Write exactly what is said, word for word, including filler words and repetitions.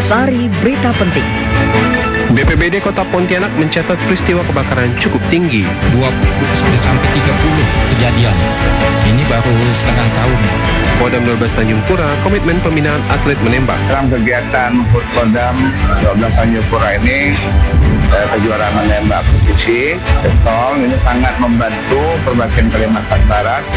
Sari Berita Penting. B P B D Kota Pontianak mencatat peristiwa kebakaran cukup tinggi. dua puluh sampai tiga puluh kejadian. Ini baru setengah tahun. Kodam dua belas Tanjung Pura komitmen pembinaan atlet menembak. Dalam kegiatan Kodam dua belas Tanjung Pura ini, eh, kejuaraan menembak posisi pistol ini sangat membantu Perbakin Kalimantan Barat